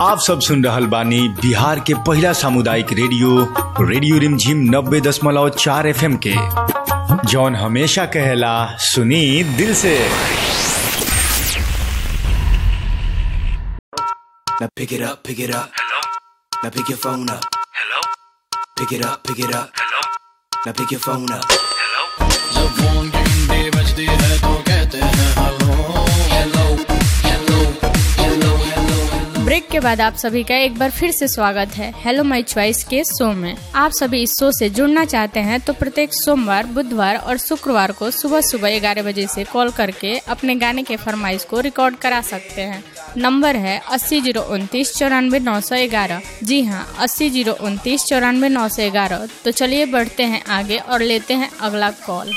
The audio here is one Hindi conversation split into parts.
आप सब सुन रहल बानी बिहार के पहला सामुदायिक रेडियो रिमझिम 90.4 FM के, जौन हमेशा कहेला सुनी दिल से। Now pick it up. Hello. Now pick your phone up. Hello. Pick it up. Hello. Now pick your phone up. Hello. जब फोन की घंटी बजती है तो कहते हैं हेलो। ब्रेक के बाद आप सभी का एक बार फिर से स्वागत है हेलो माय चॉइस के शो में। आप सभी इस शो से जुड़ना चाहते हैं तो प्रत्येक सोमवार, बुधवार और शुक्रवार को सुबह 11 बजे से कॉल करके अपने गाने के फरमाइश को रिकॉर्ड करा सकते हैं। नंबर है 80 029 94 911। जी हाँ, 80 029 94 911। तो चलिए बढ़ते हैं आगे और लेते हैं अगला कॉल।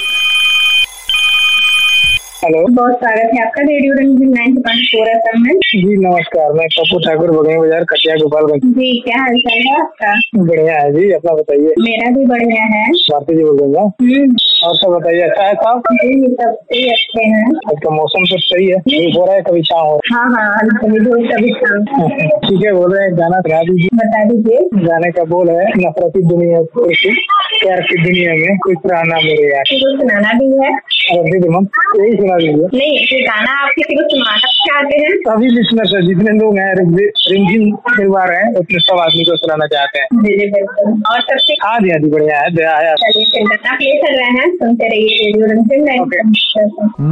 हेलो, बहुत स्वागत है आपका रेडियो रिमझिम 90.4 FM में। जी नमस्कार, मैं पप्पू ठाकुर, बगई बाजार, कटिया, गोपालगंज। जी, क्या हाल चाल है आपका? बढ़िया है जी, अपना बताइए। मेरा भी बढ़िया है। भारती जी बोल रहे हैं। और सब बताइए, अच्छा है साहब? जी, सब सही अच्छे हैं। आपका मौसम सब सही है? धूप हो रहा है, कभी छाँव हो? हाँ, कभी धूप कभी छाँव। ठीक है, बोल रहे हैं गाना सुना दीजिए। बता दीजिए। गाने का बोल है, नफरती दुनिया छोड़ के प्यार की दुनिया में कुछ रहना मेरे यार। किसी को सुनाना भी है? यही सुना दीजिए। नहीं, ये गाना आप किसी को सुनाना चाहते हैं? सभी लिसनर्स है, जितने लोग हैं रिमझिम परिवार हैं, उसमें सब आदमी को सुनाना चाहते हैं। जी बिल्कुल। और सबसे हाँ जी, बढ़िया है, दया है। चलिए, आप ले चल रहे हैं, सुनते रहिए रेडियो रिमझिम 90.4।